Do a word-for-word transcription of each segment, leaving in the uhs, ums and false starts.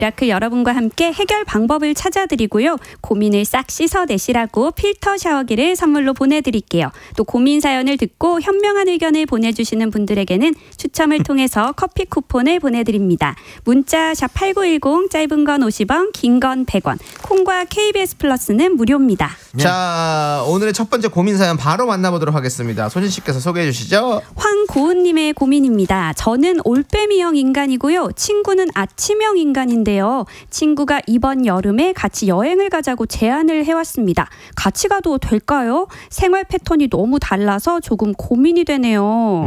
미라클 여러분과 함께 해결 방법을 찾아드리고요. 고민을 싹 씻어내시라고 필터 샤워기를 선물로 보내드릴게요. 또 고민 사연을 듣고 현명한 의견을 보내주시는 분들에게는 추첨을 통해서 커피 쿠폰을 보내드립니다. 문자 샵 팔구일공, 짧은 건 오십 원, 긴 건 백 원, 콩과 케이비에스 플러스는 무료입니다. 자, 오늘의 첫 번째 고민 사연 바로 만나보도록 하겠습니다. 소진 씨께서 소개해 주시죠. 황고은님의 고민입니다. 저는 올빼미형 인간이고요. 친구는 아침형 인간인데요. 친구가 이번 여름에 같이 여행을 가자고 제안을 해왔습니다. 같이 가도 될까요? 생활 패턴이 너무 달라서 조금 고민이 되네요.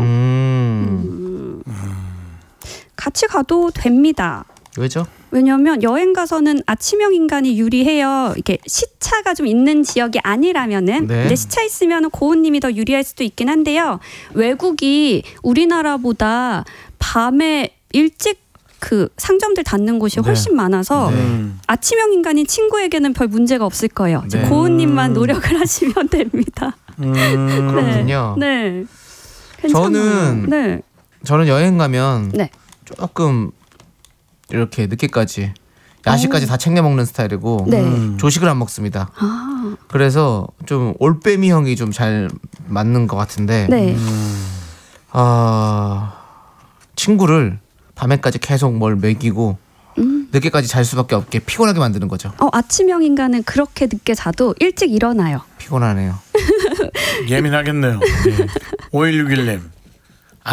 음. 음. 같이 가도 됩니다. 왜죠? 왜냐면 여행 가서는 아침형 인간이 유리해요. 이렇게 시차가 좀 있는 지역이 아니라면은 네. 이제 시차 있으면 고은님이 더 유리할 수도 있긴 한데요. 외국이 우리나라보다 밤에 일찍 그 상점들 닫는 곳이 훨씬 네. 많아서 네. 아침형 인간인 친구에게는 별 문제가 없을 거예요. 네. 고은님만 노력을 하시면 됩니다. 음, 그렇군요. 네. 네. 저는 네. 저는 여행 가면 네. 조금 이렇게 늦게까지 야식까지 오. 다 챙겨 먹는 스타일이고 네. 음. 조식을 안 먹습니다. 아. 그래서 좀 올빼미 형이 좀 잘 맞는 것 같은데 네. 음. 아, 친구를 밤에까지 계속 뭘 먹이고 음. 늦게까지 잘 수밖에 없게 피곤하게 만드는 거죠. 어, 아침형 인간은 그렇게 늦게 자도 일찍 일어나요. 피곤하네요. 예민하겠네요. 네. 오일육일 님